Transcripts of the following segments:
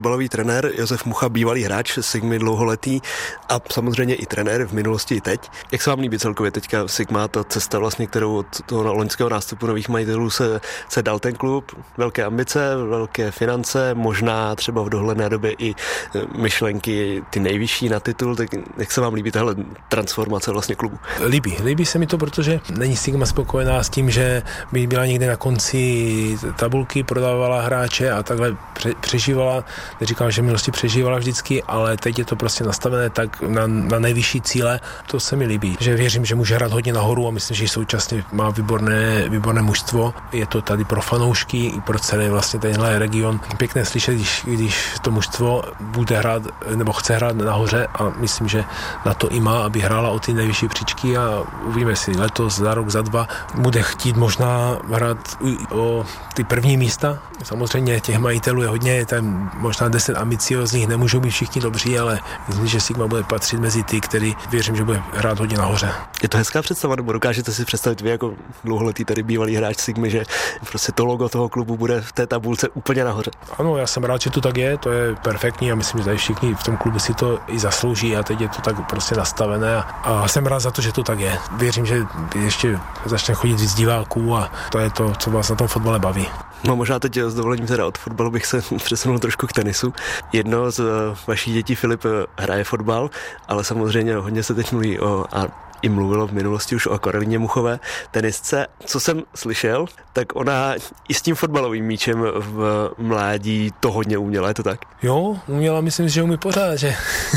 Balový trenér Josef Mucha, bývalý hráč Sigmy dlouholetý a samozřejmě i trenér v minulosti i teď. Jak se vám líbí celkově teďka Sigma, ta cesta vlastně, kterou od toho loňského nástupu nových majitelů se dal ten klub? Velké ambice, velké finance, možná třeba v dohledné době i myšlenky ty nejvyšší na titul, tak jak se vám líbí tahle transformace vlastně klubu? Líbí se mi to, protože není Sigma spokojená s tím, že by byla někde na konci tabulky, prodávala hráče a takhle přežívala. Neříkám, že v minulosti přežívala vždycky, ale teď je to prostě nastavené tak na nejvyšší cíle. To se mi líbí, že věřím, že může hrát hodně nahoru a myslím, že současně má výborné mužstvo. Je to tady pro fanoušky i pro celý vlastně tenhle region. Pěkné slyšet, když to mužstvo bude hrát nebo chce hrát nahoře a myslím, že na to i má, aby hrála o ty nejvyšší příčky a uvidíme si letos, za rok, za dva bude chtít možná hrát o ty první místa. Samozřejmě těch majitelů je hodně, je tam možná 10 ambiciózních, nemůžou být všichni dobří, ale myslím, že Sigma bude patřit mezi ty, který věřím, že bude hrát hodně nahoře. Je to hezká představa, nebo dokážete si představit vy jako dlouholetý tady bývalý hráč Sigmy, že prostě to logo toho klubu bude v té tabulce úplně nahoře? Ano, já jsem rád, že to tak je, to je perfektní a myslím, že tady všichni v tom klubu si to i zaslouží a teď je to tak prostě nastavené a jsem rád za to, že to tak je. Věřím, že ještě začne chodit víc diváků a to je to, co vás na tom fotbale baví. No možná teď s dovolením teda od fotbalu bych se přesunul trošku k tenisu. Jedno z vašich dětí, Filip, hraje fotbal, ale samozřejmě hodně se teď mluví i mluvilo v minulosti už o Karolíně Muchové, tenistce. Co jsem slyšel, tak ona i s tím fotbalovým míčem v mládí to hodně uměla, je to tak? Jo, uměla, myslím, že umí pořád, že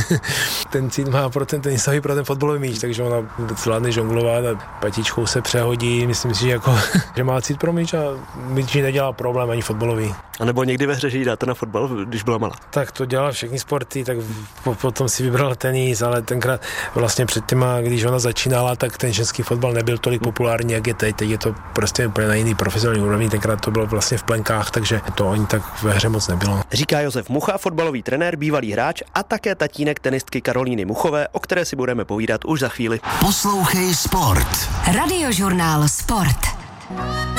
ten cít má pro ten tenisový, pro ten fotbalový míč, takže ona zvládne žonglovat a patičkou se přehodí, myslím si, že má cít pro míč a míč nedělá problém ani fotbalový. A nebo někdy ve hře, že jí dáte na fotbal, když byla malá? Tak to dělala všechny sporty, tak potom si vybrala tenis, ale tenkrát vlastně před těma, když ona začínala, tak ten ženský fotbal nebyl tolik populární, jak je teď. Teď je to prostě úplně na jiný profesionální úrovni, tenkrát to bylo vlastně v plenkách, takže to oni tak ve hře moc nebylo. Říká Josef Mucha, fotbalový trenér, bývalý hráč a také tatínek tenistky Karolíny Muchové, o které si budeme povídat už za chvíli. Poslouchej Sport. Radiožurnál Sport.